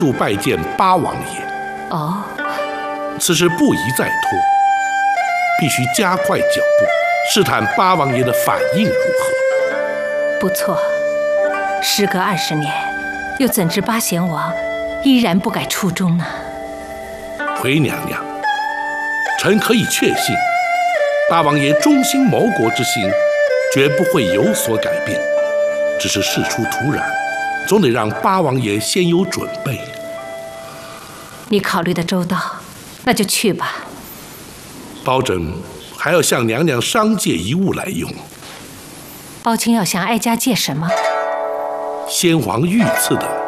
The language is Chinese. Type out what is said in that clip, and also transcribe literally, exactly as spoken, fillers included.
入拜见八王爷。 哦， 此事不宜再拖，必须加快脚步，试探八王爷的反应如何。 不错，时隔二十年，又怎知八贤王依然不改初衷呢？ 回娘娘，臣可以确信，八王爷忠心谋国之心，绝不会有所改变。只是事出突然，总得让八王爷先有准备。 你考虑的周到，那就去吧。 包拯还要向娘娘商借一物来用。 包青要向哀家借什么？ 先皇御赐的